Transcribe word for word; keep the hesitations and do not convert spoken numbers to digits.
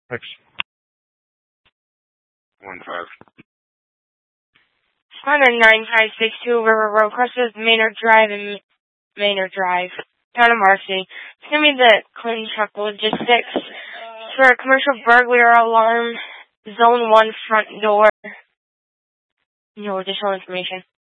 Thanks. One five. Honda nine five six two River Road, crosses Maynard Drive and Maynard Drive, Town of Marcy. It's going to be the Clean Truck Logistics for a commercial burglar alarm, Zone one front door. No additional information.